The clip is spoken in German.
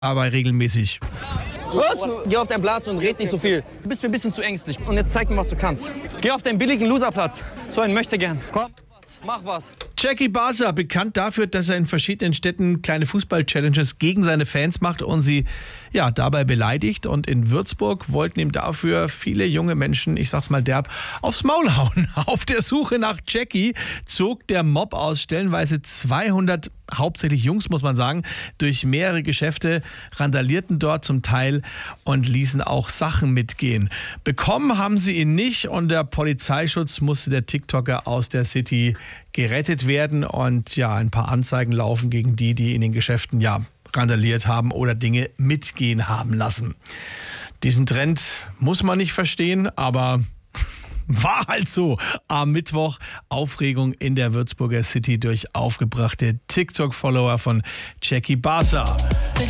aber regelmäßig. Was? Geh auf deinen Platz und red nicht so viel. Du bist mir ein bisschen zu ängstlich. Und jetzt zeig mir, was du kannst. Geh auf deinen billigen Loserplatz. So ein Möchtegern. Komm, mach was. Jackie Barca, bekannt dafür, dass er in verschiedenen Städten kleine Fußball-Challenges gegen seine Fans macht und sie dabei beleidigt. Und in Würzburg wollten ihm dafür viele junge Menschen, ich sag's mal derb, aufs Maul hauen. Auf der Suche nach Jackie zog der Mob aus stellenweise 200, hauptsächlich Jungs, muss man sagen, durch mehrere Geschäfte, randalierten dort zum Teil und ließen auch Sachen mitgehen. Bekommen haben sie ihn nicht und der Polizeischutz musste der TikToker aus der City gerettet werden und ein paar Anzeigen laufen gegen die in den Geschäften randaliert haben oder Dinge mitgehen haben lassen. Diesen Trend muss man nicht verstehen, aber war halt so. Am Mittwoch Aufregung in der Würzburger City durch aufgebrachte TikTok-Follower von Jackie Barca.